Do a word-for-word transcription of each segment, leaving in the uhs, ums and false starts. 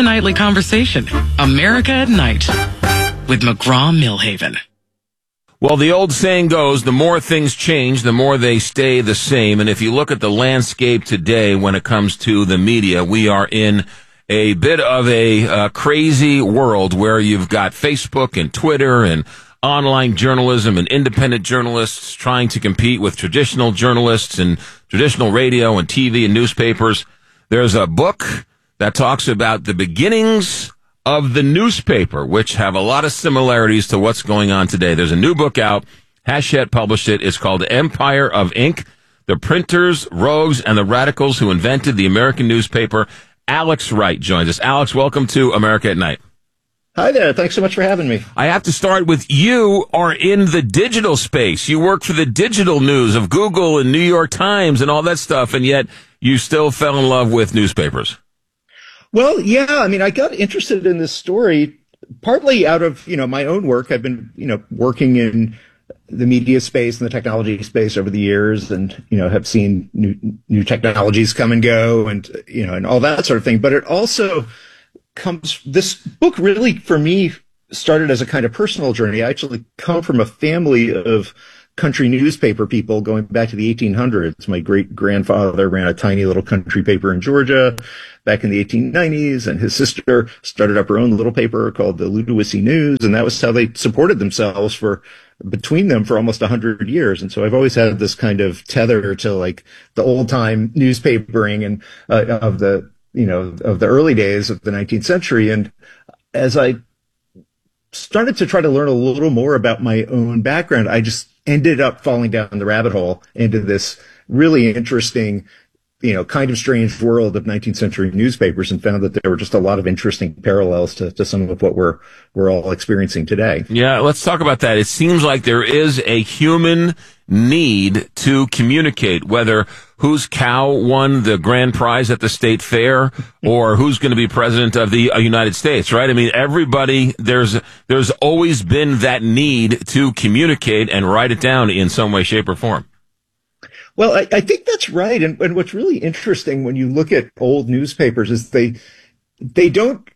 nightly conversation. America at Night with McGraw-Milhaven. Well, the old saying goes, the more things change, the more they stay the same. And if you look at the landscape today when it comes to the media, we are in a bit of a uh, crazy world where you've got Facebook and Twitter and online journalism and independent journalists trying to compete with traditional journalists and traditional radio and T V and newspapers. There's a book that talks about the beginnings of the newspaper, which have a lot of similarities to what's going on today. There's a new book out. Hachette published it. It's called Empire of Ink, The Printers, Rogues, and the Radicals Who Invented the American Newspaper. Alex Wright joins us. Alex, welcome to America at Night. Hi there. Thanks so much for having me. I have to start with, you are in the digital space. You work for the digital news of Google and New York Times and all that stuff, and yet you still fell in love with newspapers. Well, yeah, I mean, I got interested in this story partly out of, you know, my own work. I've been, you know, working in the media space and the technology space over the years, and, you know, have seen new, new technologies come and go, and, you know, and all that sort of thing. But it also comes, this book really, for me, started as a kind of personal journey. I actually come from a family of country newspaper people going back to the eighteen hundreds. My great grandfather ran a tiny little country paper in Georgia back in the eighteen nineties, and his sister started up her own little paper called the Ludowici News, and that was how they supported themselves for between them for almost a hundred years. And so I've always had this kind of tether to like the old time newspapering and uh, of the, you know, of the early days of the nineteenth century. And as I started to try to learn a little more about my own background, I just ended up falling down the rabbit hole into this really interesting, you know, kind of strange world of nineteenth century newspapers, and found that there were just a lot of interesting parallels to, to some of what we're, we're all experiencing today. Yeah, let's talk about that. It seems like there is a human need to communicate, whether whose cow won the grand prize at the state fair or who's going to be president of the United States, right? I mean, everybody, there's, there's always been that need to communicate and write it down in some way, shape, or form. Well, I, I think that's right. And, and what's really interesting when you look at old newspapers is they, they don't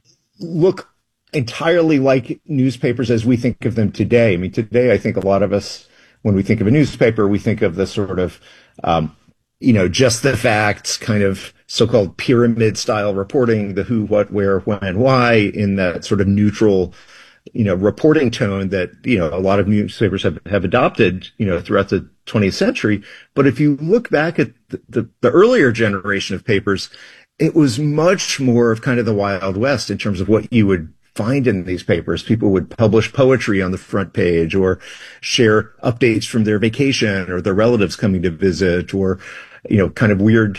look entirely like newspapers as we think of them today. I mean, today, I think a lot of us, when we think of a newspaper, we think of the sort of, um, you know, just the facts, kind of so-called pyramid style reporting, the who, what, where, when, why, in that sort of neutral, you know, reporting tone that, you know, a lot of newspapers have, have adopted, you know, throughout the twentieth century. But if you look back at the, the, the earlier generation of papers, it was much more of kind of the Wild West in terms of what you would find in these papers. People would publish poetry on the front page, or share updates from their vacation or their relatives coming to visit, or, you know, kind of weird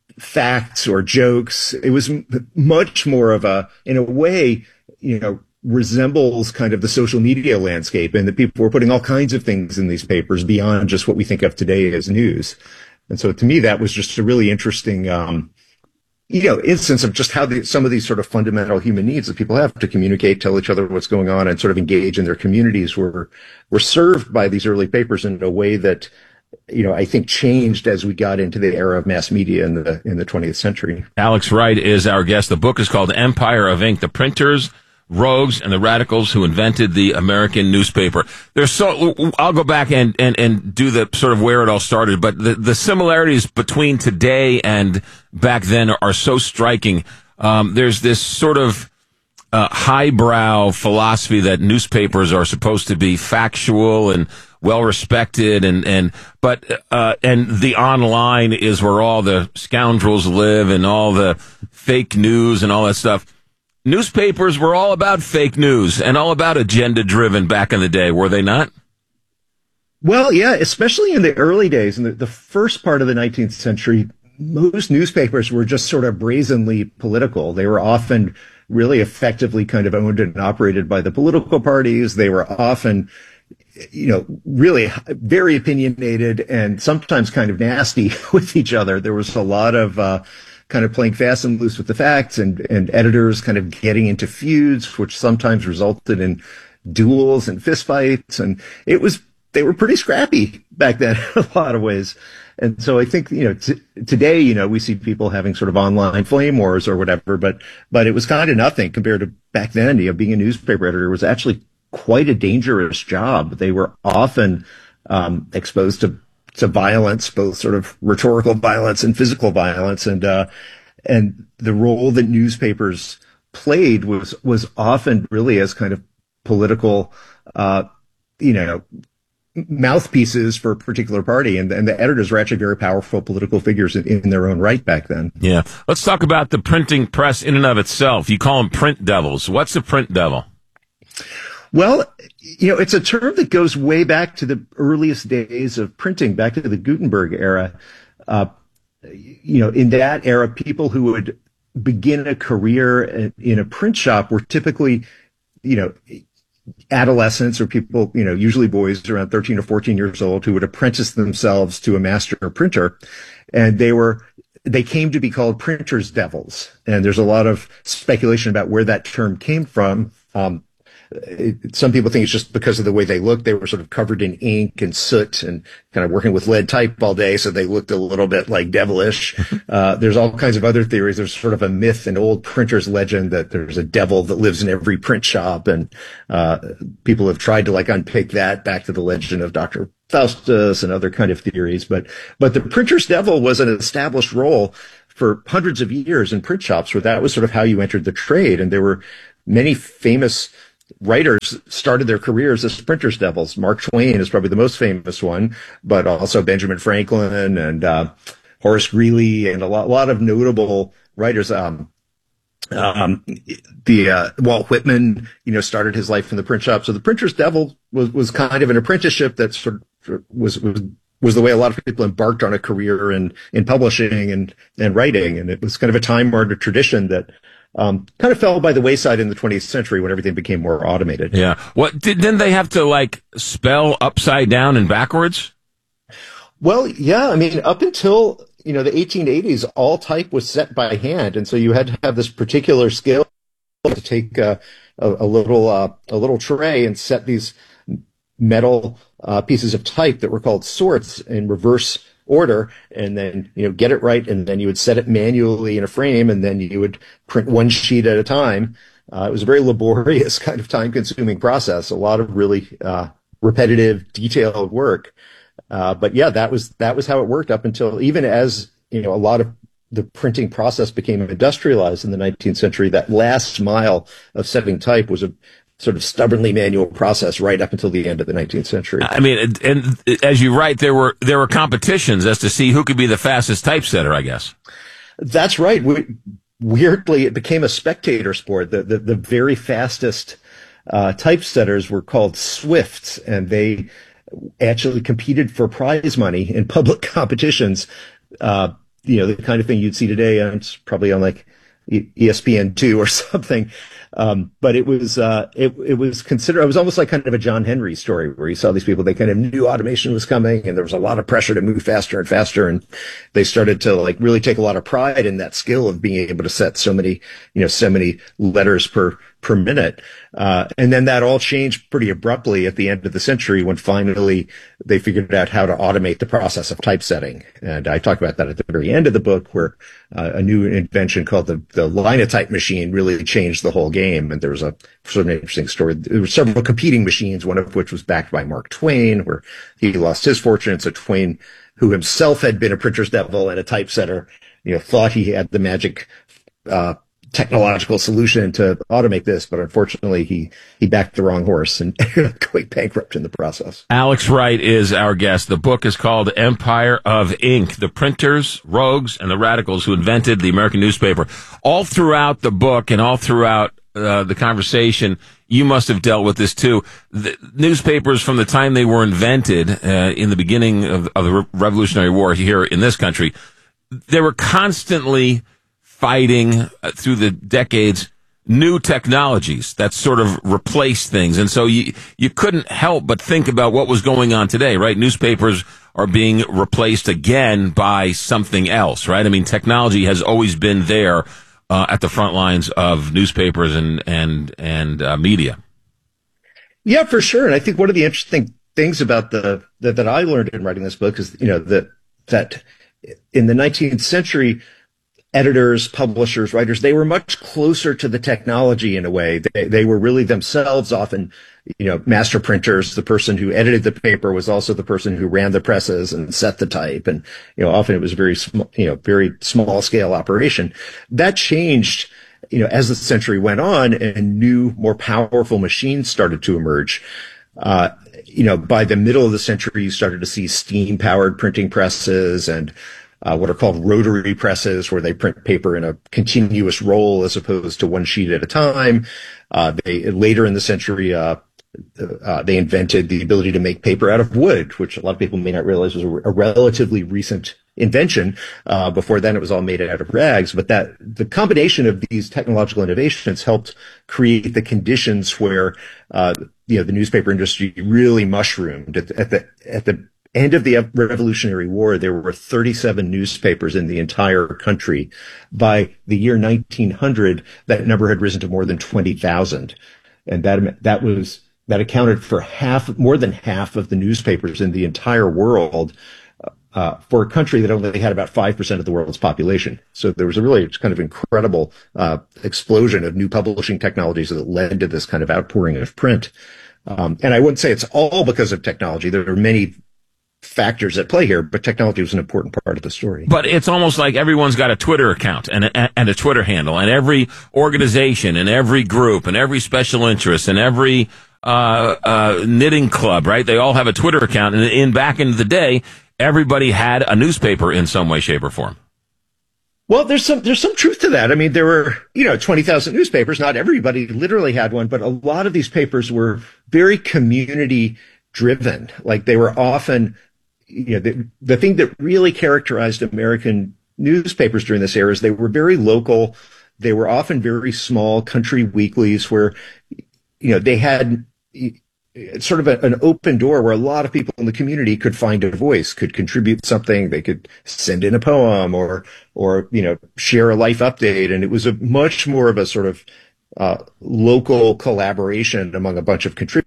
facts or jokes. It was m- much more of a, in a way, you know, resembles kind of the social media landscape, and that people were putting all kinds of things in these papers beyond just what we think of today as news. And so to me, that was just a really interesting, um, you know, instance of just how the, some of these sort of fundamental human needs that people have to communicate, tell each other what's going on, and sort of engage in their communities were, were served by these early papers in a way that, you know, I think changed as we got into the era of mass media in the, in the twentieth century. Alex Wright is our guest. The book is called Empire of Ink, The Printers, Rogues, and the Radicals Who Invented the American Newspaper. There's so, I'll go back and, and, and do the sort of where it all started, but the, the similarities between today and back then are so striking. Um, there's this sort of, uh, highbrow philosophy that newspapers are supposed to be factual and well respected, and, and, but, uh, and the online is where all the scoundrels live and all the fake news and all that stuff. Newspapers were all about fake news and all about agenda driven back in the day, were they not? Well, yeah, especially in the early days, in the, the first part of the nineteenth century, most newspapers were just sort of brazenly political. They were often really effectively kind of owned and operated by the political parties. They were often, you know, really very opinionated and sometimes kind of nasty with each other. There was a lot of, uh, kind of playing fast and loose with the facts, and, and editors kind of getting into feuds, which sometimes resulted in duels and fistfights. And it was they were pretty scrappy back then in a lot of ways. And so I think, you know, t- today, you know, we see people having sort of online flame wars or whatever, but, but it was kind of nothing compared to back then. You know, being a newspaper editor was actually quite a dangerous job. They were often, um, exposed to, to violence, both sort of rhetorical violence and physical violence. And, uh, and the role that newspapers played was, was often really as kind of political, uh, you know, mouthpieces for a particular party, and, and the editors were actually very powerful political figures in, in their own right back then. Yeah. Let's talk about the printing press in and of itself. You call them print devils. What's a print devil? Well, you know, it's a term that goes way back to the earliest days of printing, back to the Gutenberg era. Uh, you know, in that era, people who would begin a career in, in a print shop were typically, you know, adolescents or people, you know, usually boys around thirteen or fourteen years old who would apprentice themselves to a master printer. And they were, they came to be called printers' devils. And there's a lot of speculation about where that term came from. Um, It, some people think it's just because of the way they looked. They were sort of covered in ink and soot and kind of working with lead type all day, so they looked a little bit like devilish. Uh, there's all kinds of other theories. There's sort of a myth, an old printer's legend that there's a devil that lives in every print shop, and uh, people have tried to like unpick that back to the legend of Doctor Faustus and other kind of theories. But but the printer's devil was an established role for hundreds of years in print shops, where that was sort of how you entered the trade, and there were many famous writers started their careers as printers' devils. Mark Twain is probably the most famous one, but also Benjamin Franklin and uh, Horace Greeley and a lot, lot of notable writers. Um, um, the uh, Walt Whitman, you know, started his life in the print shop. So the printer's devil was was kind of an apprenticeship that sort of was was was the way a lot of people embarked on a career in in publishing and and writing, and it was kind of a time-honored tradition that Um, kind of fell by the wayside in the twentieth century when everything became more automated. Yeah. What did, didn't they have to like spell upside down and backwards? Well, yeah. I mean, up until, you know, the eighteen eighties, all type was set by hand. And so you had to have this particular skill to take uh, a, a little, uh, a little tray and set these metal uh, pieces of type that were called sorts in reverse order, and then, you know, get it right, and then you would set it manually in a frame, and then you would print one sheet at a time. Uh, it was a very laborious, kind of time-consuming process, a lot of really uh, repetitive, detailed work. Uh, but yeah, that was that was how it worked up until, even as, you know, a lot of the printing process became industrialized in the nineteenth century, that last mile of setting type was a sort of stubbornly manual process right up until the end of the nineteenth century. I mean, and, and as you write, there were there were competitions as to see who could be the fastest typesetter, I guess. That's right. We, weirdly, it became a spectator sport. The the, the very fastest uh, typesetters were called Swifts, and they actually competed for prize money in public competitions. Uh, you know, the kind of thing you'd see today, and it's probably on like E S P N two or something. Um, but it was, uh, it, it was considered, it was almost like kind of a John Henry story where you saw these people, they kind of knew automation was coming and there was a lot of pressure to move faster and faster. And they started to like really take a lot of pride in that skill of being able to set so many, you know, so many letters per, per minute. Uh, and then that all changed pretty abruptly at the end of the century when finally they figured out how to automate the process of typesetting. And I talk about that at the very end of the book, where uh, a new invention called the, the linotype machine really changed the whole game. And there was a sort of an interesting story. There were several competing machines, one of which was backed by Mark Twain, where he lost his fortune. So Twain, who himself had been a printer's devil and a typesetter, you know, thought he had the magic, uh, technological solution to automate this, but unfortunately he, he backed the wrong horse and going bankrupt in the process. Alex Wright is our guest. The book is called Empire of Ink, The Printers, Rogues, and the Radicals Who Invented the American Newspaper. All throughout the book and all throughout uh, the conversation, you must have dealt with this too. The newspapers, from the time they were invented uh, in the beginning of, of the Re- Revolutionary War here in this country, they were constantly fighting uh, through the decades new technologies that sort of replace things. And so you you couldn't help but think about what was going on today, right? Newspapers are being replaced again by something else, right? I mean, technology has always been there uh, at the front lines of newspapers and and and uh, media. Yeah, for sure. And I think one of the interesting things about the that, that I learned in writing this book is, you know, that that in the nineteenth century, editors, publishers, writers, they were much closer to the technology in a way. They, they were really themselves often, you know, master printers. The person who edited the paper was also the person who ran the presses and set the type. And, you know, often it was very small, you know, very small scale operation. That changed, you know, as the century went on and new, more powerful machines started to emerge. Uh, you know, by the middle of the century, you started to see steam powered printing presses and Uh, what are called rotary presses, where they print paper in a continuous roll as opposed to one sheet at a time. Uh, they later in the century, uh, uh, they invented the ability to make paper out of wood, which a lot of people may not realize was a, a relatively recent invention. Uh, before then, it was all made out of rags. But that the combination of these technological innovations helped create the conditions where, uh, you know, the newspaper industry really mushroomed at the, at the, at the end of the Revolutionary War. There were thirty-seven newspapers in the entire country. By the year nineteen hundred, that number had risen to more than twenty thousand. And that, that was, that accounted for half, more than half of the newspapers in the entire world, uh, for a country that only had about five percent of the world's population. So there was a really kind of incredible, uh, explosion of new publishing technologies that led to this kind of outpouring of print. Um, and I wouldn't say it's all because of technology. There are many factors at play here, but technology was an important part of the story. But it's almost like everyone's got a Twitter account and a, and a Twitter handle, and every organization and every group and every special interest and every uh, uh, knitting club, right? They all have a Twitter account. And in back in the day, everybody had a newspaper in some way, shape, or form. Well, there's some there's some truth to that. I mean, there were, you know, twenty thousand newspapers. Not everybody literally had one, but a lot of these papers were very community driven. Like they were often, you know, the, the thing that really characterized American newspapers during this era is they were very local. They were often very small country weeklies where, you know, they had sort of a, an open door where a lot of people in the community could find a voice, could contribute something. They could send in a poem or, or, you know, share a life update. And it was a much more of a sort of, uh, local collaboration among a bunch of contributors.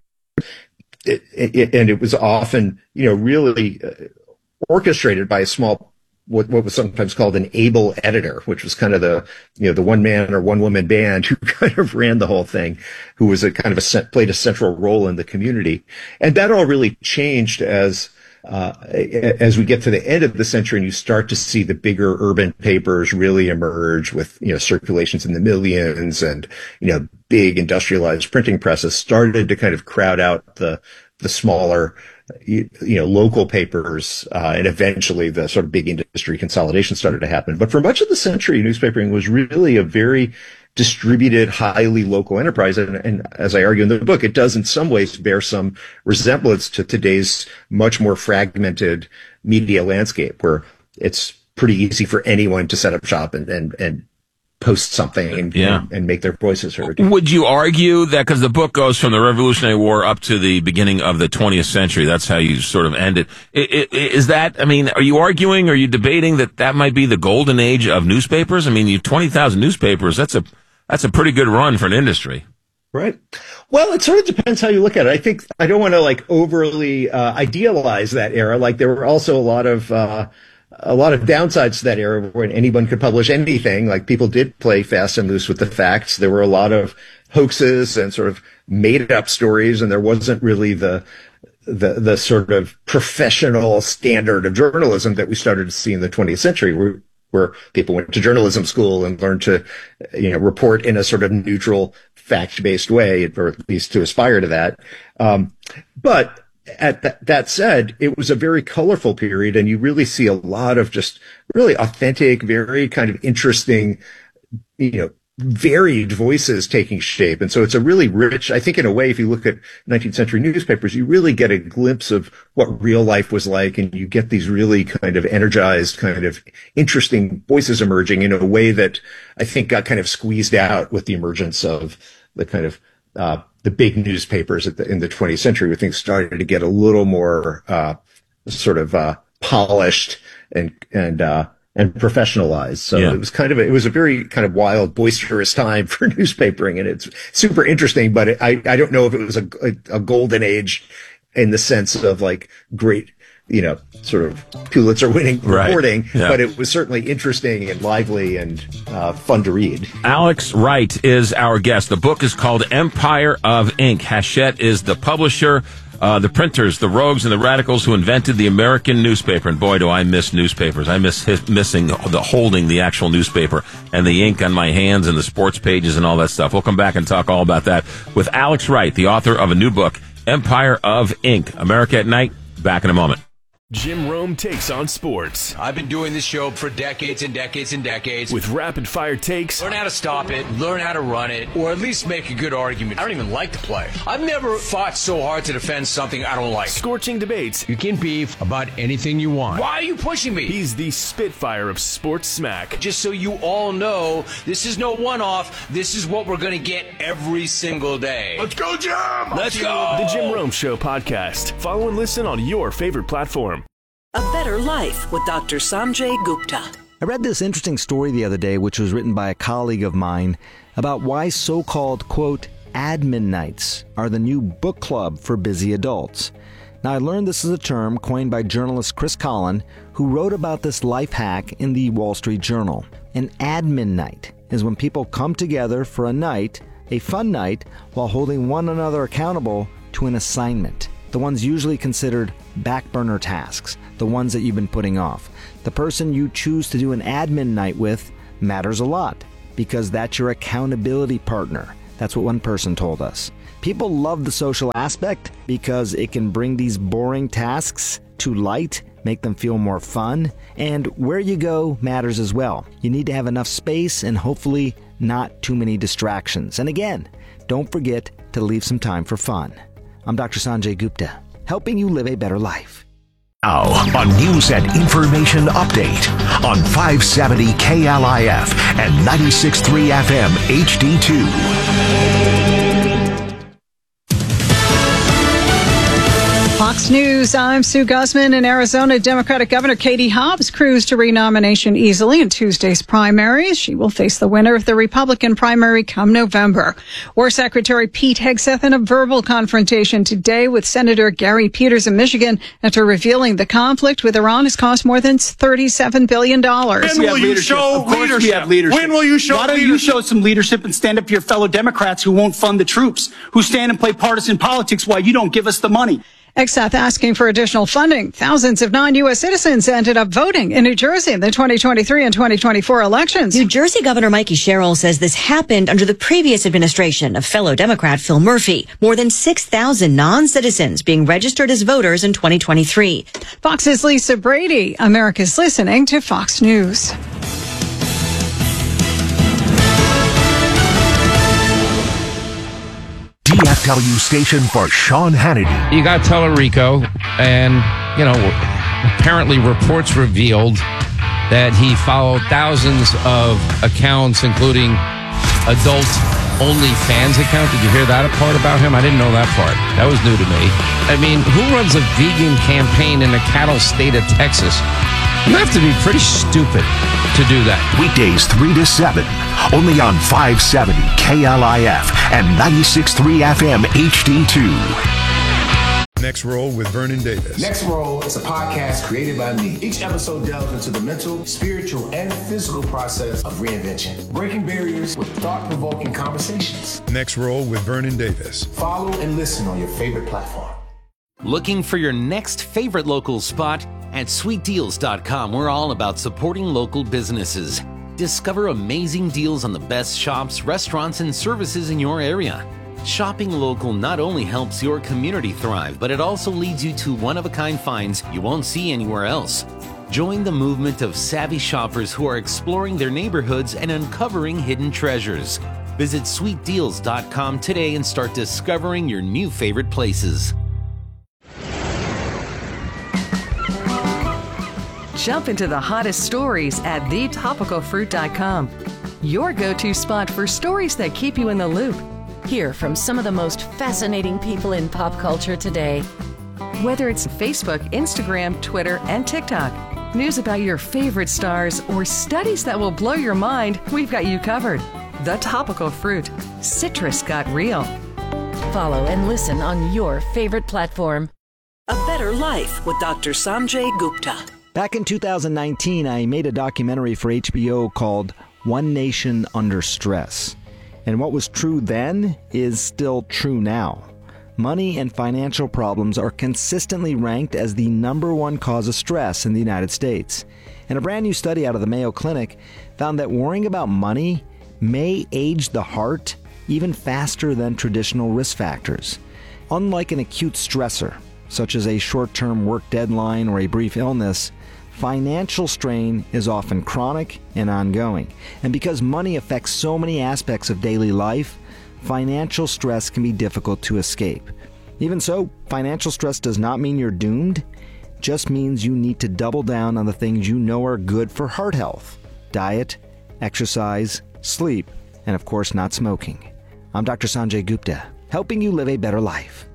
It, it, and it was often, you know, really uh, orchestrated by a small, what, what was sometimes called an able editor, which was kind of the, you know, the one man or one woman band who kind of ran the whole thing, who was a kind of a, played a central role in the community. And that all really changed as, uh, as we get to the end of the century and you start to see the bigger urban papers really emerge with, you know, circulations in the millions and, you know, big industrialized printing presses started to kind of crowd out the, the smaller, you, you know, local papers, uh, and eventually the sort of big industry consolidation started to happen. But for much of the century, newspapering was really a very distributed, highly local enterprise. And, and as I argue in the book, it does in some ways bear some resemblance to today's much more fragmented media landscape where it's pretty easy for anyone to set up shop and, and, and post something and, yeah. and, and make their voices heard. Would you argue that, because the book goes from the Revolutionary War up to the beginning of the twentieth century, that's how you sort of end it. Is that, I mean, are you arguing, are you debating that that might be the golden age of newspapers? I mean, you twenty thousand newspapers, that's a, that's a pretty good run for an industry. Right. Well, it sort of depends how you look at it. I think I don't want to like overly uh, idealize that era. Like there were also a lot of, uh, a lot of downsides to that era when anyone could publish anything. Like people did play fast and loose with the facts. There were a lot of hoaxes and sort of made up stories, and there wasn't really the, the, the sort of professional standard of journalism that we started to see in the twentieth century, where, where people went to journalism school and learned to, you know, report in a sort of neutral, fact-based way, or at least to aspire to that. Um, but At that, that said, it was a very colorful period, and you really see a lot of just really authentic, very kind of interesting, you know, varied voices taking shape. And so it's a really rich, I think in a way, if you look at nineteenth century newspapers, you really get a glimpse of what real life was like, and you get these really kind of energized, kind of interesting voices emerging in a way that I think got kind of squeezed out with the emergence of the kind of, uh, the big newspapers at the, in the twentieth century, where things started to get a little more, uh, sort of, uh, polished and, and, uh, and professionalized. So yeah. It was kind of, a, it was a very kind of wild, boisterous time for newspapering, and it's super interesting, but it, I, I don't know if it was a, a, a golden age in the sense of like great, you know, sort of Pulitzer winning reporting, right. yeah. but it was certainly interesting and lively and uh, fun to read. Alex Wright is our guest. The book is called Empire of Ink. Hachette is the publisher. Uh, the printers, the rogues, and the radicals who invented the American newspaper. And boy, do I miss newspapers. I miss his, missing the holding the actual newspaper and the ink on my hands and the sports pages and all that stuff. We'll come back and talk all about that with Alex Wright, the author of a new book, Empire of Ink. America at Night. Back in a moment. Jim Rome takes on sports. I've been doing this show for decades and decades and decades. With rapid-fire takes. Learn how to stop it, learn how to run it, or at least make a good argument. I don't even like the play. I've never fought so hard to defend something I don't like. Scorching debates. You can beef about anything you want. Why are you pushing me? He's the Spitfire of sports smack. Just so you all know, this is no one-off. This is what we're going to get every single day. Let's go, Jim! Let's go! The Jim Rome Show podcast. Follow and listen on your favorite platform. A Better Life with Doctor Sanjay Gupta. I read this interesting story the other day, which was written by a colleague of mine, about why so-called, quote, admin nights are the new book club for busy adults. Now, I learned this is a term coined by journalist Chris Collin, who wrote about this life hack in the Wall Street Journal. An admin night is when people come together for a night, a fun night, while holding one another accountable to an assignment. The ones usually considered back burner tasks, the ones that you've been putting off. The person you choose to do an admin night with matters a lot because that's your accountability partner. That's what one person told us. People love the social aspect because it can bring these boring tasks to light, make them feel more fun, and where you go matters as well. You need to have enough space and hopefully not too many distractions. And again, don't forget to leave some time for fun. I'm Doctor Sanjay Gupta, helping you live a better life. Now, a news and information update on five seventy K L I F and ninety-six point three F M H D two. Fox News, I'm Sue Guzman. In Arizona, Democratic Governor Katie Hobbs cruised to renomination easily in Tuesday's primaries. She will face the winner of the Republican primary come November. War Secretary Pete Hegseth in a verbal confrontation today with Senator Gary Peters of Michigan after revealing the conflict with Iran has cost more than thirty-seven billion dollars. When will you show leadership? We have leadership? When will you show Why don't leadership? you show some leadership and stand up to your fellow Democrats who won't fund the troops, who stand and play partisan politics while you don't give us the money? Hegseth asking for additional funding. Thousands of non-U S citizens ended up voting in New Jersey in the twenty twenty-three and twenty twenty-four elections. New Jersey Governor Mikey Sherrill says this happened under the previous administration of fellow Democrat Phil Murphy. More than six thousand non-citizens being registered as voters in twenty twenty-three. Fox's Lisa Brady. America's listening to Fox News. D F W station for Sean Hannity. You got Tellerico, and, you know, apparently reports revealed that he followed thousands of accounts, including adult OnlyFans account. Did you hear that part about him? I didn't know that part. That was new to me. I mean, who runs a vegan campaign in the cattle state of Texas? You have to be pretty stupid to do that. Weekdays three to seven, only on five seventy K L I F and ninety-six point three F M H D two. Next Roll with Vernon Davis. Next Roll is a podcast created by me. Each episode delves into the mental, spiritual, and physical process of reinvention, breaking barriers with thought-provoking conversations. Next Roll with Vernon Davis. Follow and listen on your favorite platform. Looking for your next favorite local spot? At sweet deals dot com, we're all about supporting local businesses. Discover amazing deals on the best shops, restaurants, and services in your area. Shopping local not only helps your community thrive, but it also leads you to one-of-a-kind finds you won't see anywhere else. Join the movement of savvy shoppers who are exploring their neighborhoods and uncovering hidden treasures. Visit sweet deals dot com today and start discovering your new favorite places. Jump into the hottest stories at the topical fruit dot com. Your go-to spot for stories that keep you in the loop. Hear from some of the most fascinating people in pop culture today. Whether it's Facebook, Instagram, Twitter, and TikTok, news about your favorite stars, or studies that will blow your mind, we've got you covered. The Topical Fruit. Citrus got real. Follow and listen on your favorite platform. A Better Life with Doctor Sanjay Gupta. Back in two thousand nineteen, I made a documentary for H B O called One Nation Under Stress. And what was true then is still true now. Money and financial problems are consistently ranked as the number one cause of stress in the United States. And a brand new study out of the Mayo Clinic found that worrying about money may age the heart even faster than traditional risk factors. Unlike an acute stressor, such as a short-term work deadline or a brief illness, financial strain is often chronic and ongoing. And because money affects so many aspects of daily life, financial stress can be difficult to escape. Even so, financial stress does not mean you're doomed. It just means you need to double down on the things you know are good for heart health: diet, exercise, sleep, and of course not smoking. I'm Doctor Sanjay Gupta, helping you live a better life.